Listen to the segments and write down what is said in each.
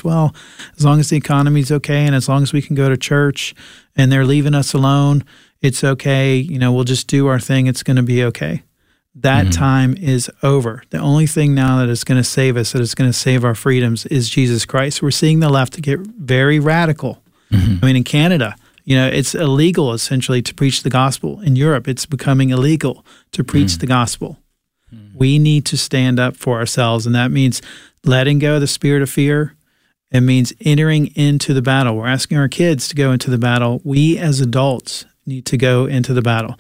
says, well, as long as the economy's okay and as long as we can go to church and they're leaving us alone, it's okay. We'll just do our thing. It's going to be okay. That time is over. The only thing now that is going to save us, that is going to save our freedoms, is Jesus Christ. We're seeing the left get very radical. I mean, in Canada, it's illegal essentially to preach the gospel. In Europe, it's becoming illegal to preach the gospel. We need to stand up for ourselves, and that means letting go of the spirit of fear. It means entering into the battle. We're asking our kids to go into the battle. We as adults need to go into the battle.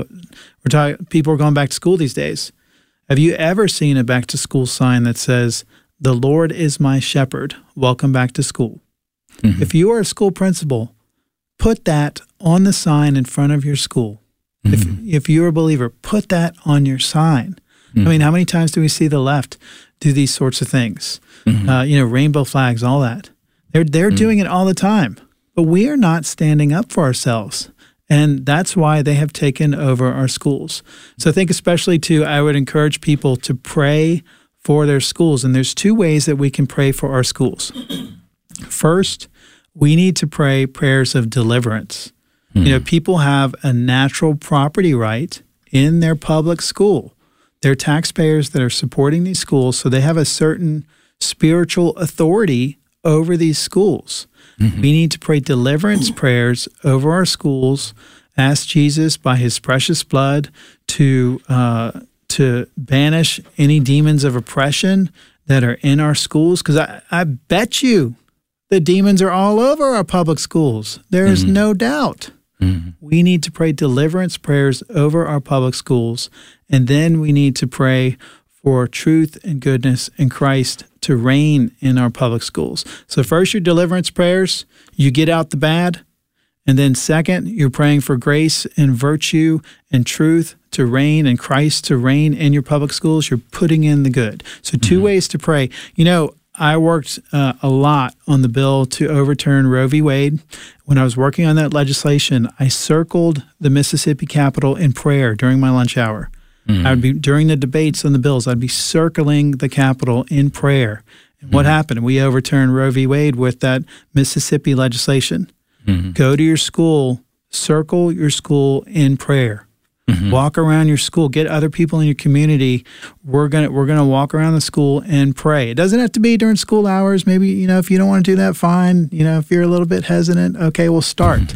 People are going back to school these days. Have you ever seen a back to school sign that says, "The Lord is my shepherd, welcome back to school"? If you are a school principal, put that on the sign in front of your school. If you're a believer, put that on your sign. I mean, how many times do we see the left do these sorts of things? Rainbow flags, all that. They're doing it all the time. But we are not standing up for ourselves. And that's why they have taken over our schools. So I think especially I would encourage people to pray for their schools. And there's two ways that we can pray for our schools. First, we need to pray prayers of deliverance. People have a natural property right in their public school. They're taxpayers that are supporting these schools, so they have a certain spiritual authority over these schools. We need to pray deliverance prayers over our schools, ask Jesus by his precious blood to banish any demons of oppression that are in our schools, because I bet you the demons are all over our public schools. There is no doubt. We need to pray deliverance prayers over our public schools, and then we need to pray for truth and goodness in Christ to reign in our public schools. So first, your deliverance prayers, you get out the bad, and then second, you're praying for grace and virtue and truth to reign and Christ to reign in your public schools. You're putting in the good. So two ways to pray. I worked a lot on the bill to overturn Roe v. Wade. When I was working on that legislation, I circled the Mississippi Capitol in prayer during my lunch hour. I would be, during the debates on the bills, I'd be circling the Capitol in prayer. And what happened? We overturned Roe v. Wade with that Mississippi legislation. Go to your school, circle your school in prayer. Walk around your school. Get other people in your community. We're gonna walk around the school and pray. It doesn't have to be during school hours. Maybe if you don't want to do that, fine. If you're a little bit hesitant, okay, well start.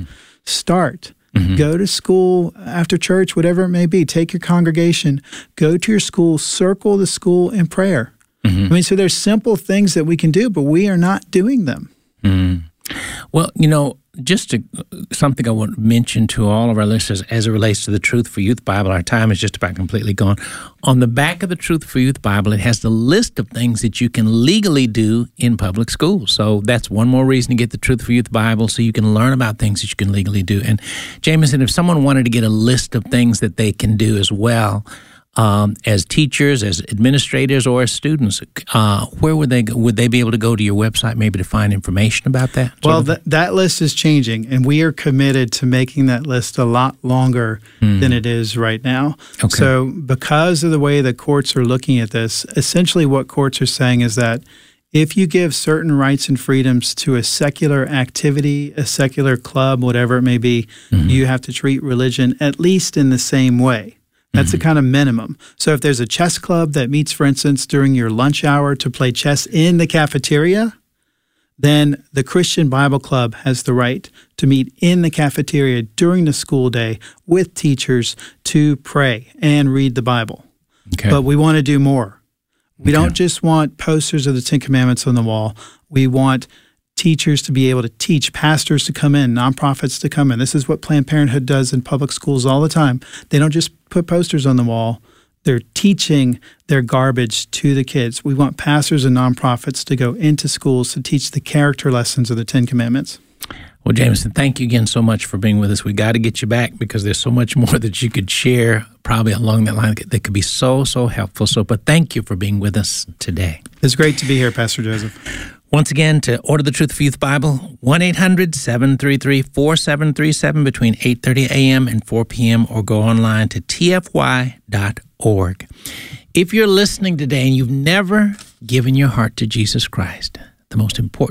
Go to school after church, whatever it may be. Take your congregation. Go to your school. Circle the school in prayer. So there's simple things that we can do, but we are not doing them. Well, just something I want to mention to all of our listeners as it relates to the Truth for Youth Bible. Our time is just about completely gone. On the back of the Truth for Youth Bible, it has the list of things that you can legally do in public schools. So that's one more reason to get the Truth for Youth Bible, so you can learn about things that you can legally do. And Jameson, if someone wanted to get a list of things that they can do as well, as teachers, as administrators, or as students, where would they go? Would they be able to go to your website maybe to find information about that? Well, that list is changing, and we are committed to making that list a lot longer than it is right now. Okay. So because of the way the courts are looking at this, essentially what courts are saying is that if you give certain rights and freedoms to a secular activity, a secular club, whatever it may be, you have to treat religion at least in the same way. That's the kind of minimum. So if there's a chess club that meets, for instance, during your lunch hour to play chess in the cafeteria, then the Christian Bible Club has the right to meet in the cafeteria during the school day with teachers to pray and read the Bible. Okay. But we want to do more. We don't just want posters of the Ten Commandments on the wall. We want teachers to be able to teach, pastors to come in, nonprofits to come in. This is what Planned Parenthood does in public schools all the time. They don't just put posters on the wall. They're teaching their garbage to the kids. We want pastors and nonprofits to go into schools to teach the character lessons of the Ten Commandments. Well, Jameson, thank you again so much for being with us. We got to get you back because there's so much more that you could share probably along that line that could be so helpful. But thank you for being with us today. It's great to be here, Pastor Joseph. Once again, to order the Truth for Youth Bible, 1-800-733-4737 between 8:30 a.m. and 4 p.m. or go online to tfy.org. If you're listening today and you've never given your heart to Jesus Christ, the most important